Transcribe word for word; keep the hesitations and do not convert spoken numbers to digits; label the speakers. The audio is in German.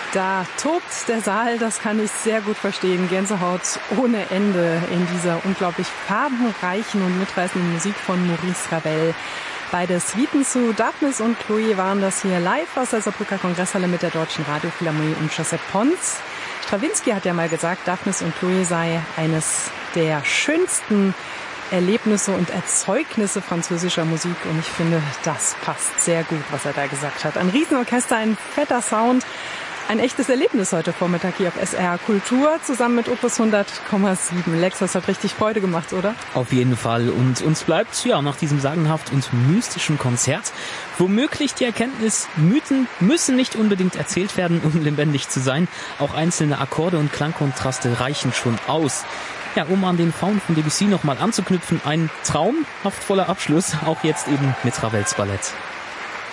Speaker 1: Da tobt der Saal, das kann ich sehr gut verstehen. Gänsehaut ohne Ende in dieser unglaublich farbenreichen und mitreißenden Musik von Maurice Ravel. Beide Suiten zu Daphnis und Chloe waren das hier live aus der Saarbrücker Kongresshalle mit der Deutschen Radiophilharmonie und Joseph Pons. Strawinsky hat ja mal gesagt, Daphnis und Chloe sei eines der schönsten Erlebnisse und Erzeugnisse französischer Musik. Und ich finde, das passt sehr gut, was er da gesagt hat. Ein Riesenorchester, ein fetter Sound. Ein echtes Erlebnis heute Vormittag hier auf S R Kultur zusammen mit Opus hundert Komma sieben. Lex, das hat richtig Freude gemacht, oder?
Speaker 2: Auf jeden Fall. Und uns bleibt ja nach diesem sagenhaft und mystischen Konzert womöglich die Erkenntnis, Mythen müssen nicht unbedingt erzählt werden, um lebendig zu sein. Auch einzelne Akkorde und Klangkontraste reichen schon aus. Ja, um an den Faun von Debussy nochmal anzuknüpfen, ein traumhaftvoller Abschluss, auch jetzt eben mit Ravels Ballett.